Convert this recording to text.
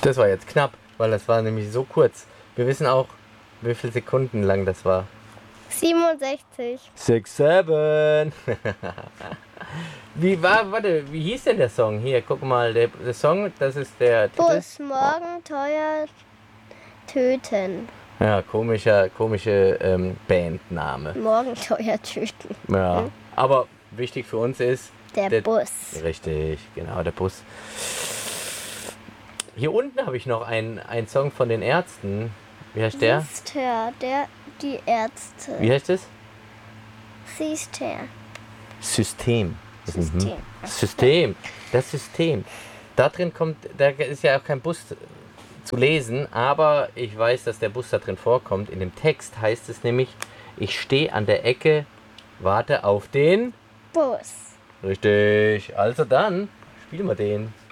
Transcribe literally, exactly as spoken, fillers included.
Das war jetzt knapp, weil das war nämlich so kurz. Wir wissen auch, wie viele Sekunden lang das war. siebenundsechzig. Six, seven. Wie war, warte, wie hieß denn der Song? Hier, guck mal, der, der Song, das ist der Titel. Bus, morgen teuer töten. Ja, komischer, komische ähm, Bandname. Morgen teuer töten. Ja, Hm? aber wichtig für uns ist... Der, der Bus. Richtig, genau, der Bus. Hier unten habe ich noch einen, einen Song von den Ärzten. Wie heißt der? Sister, der, die Ärzte. Wie heißt es? Sister. System. System. Mhm. System. Das System. Da drin kommt, da ist ja auch kein Bus zu lesen, aber ich weiß, dass der Bus da drin vorkommt. In dem Text heißt es nämlich, ich stehe an der Ecke, warte auf den Bus. Richtig. Also dann, spielen wir den.